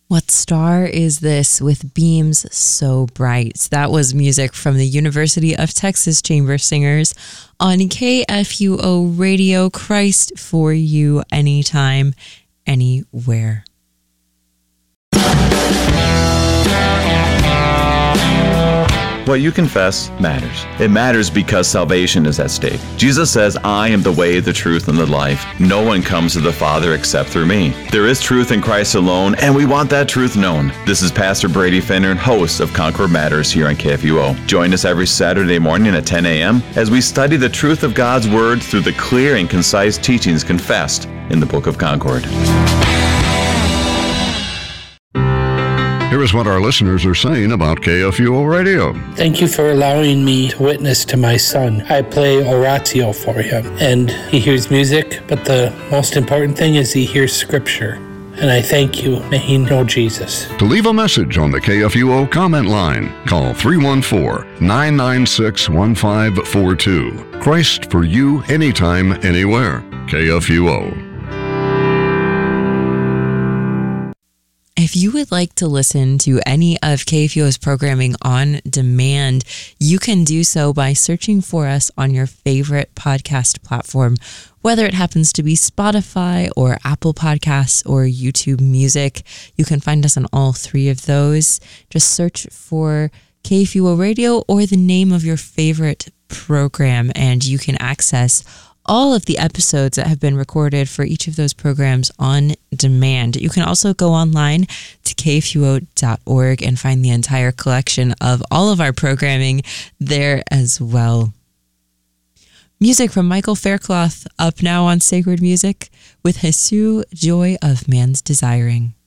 What Star Is This with Beams So Bright? That was music from the University of Texas Chamber Singers on KFUO Radio. Christ for you, anytime, anywhere. What you confess matters. It matters because salvation is at stake. Jesus says, I am the way, the truth, and the life. No one comes to the Father except through me. There is truth in Christ alone, and we want that truth known. This is Pastor Brady Finner, host of Concord Matters here on KFUO. Join us every Saturday morning at 10 a.m. as we study the truth of God's Word through the clear and concise teachings confessed in the Book of Concord. Here is what our listeners are saying about KFUO Radio. Thank you for allowing me to witness to my son. I play oratio for him, and he hears music, but the most important thing is he hears scripture. And I thank you. May he know Jesus. To leave a message on the KFUO comment line, call 314-996-1542. Christ for you, anytime, anywhere. KFUO. If you would like to listen to any of KFUO's programming on demand, you can do so by searching for us on your favorite podcast platform, whether it happens to be Spotify or Apple Podcasts or YouTube Music. You can find us on all three of those. Just search for KFUO Radio or the name of your favorite program, and you can access all of the episodes that have been recorded for each of those programs on demand. You can also go online to kfuo.org and find the entire collection of all of our programming there as well. Music from Michael Faircloth up now on Sacred Music with Jesu, Joy of Man's Desiring.